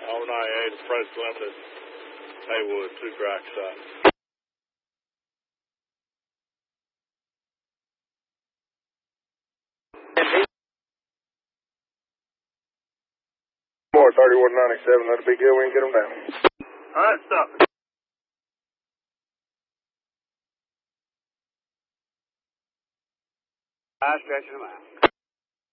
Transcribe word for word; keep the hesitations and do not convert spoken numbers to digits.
oh nine eight, approach limited, Haywood, two crack sight. More thirty-one ninety-seven, that'll be good, we can get them down. Alright, stop. I'm stretching them out.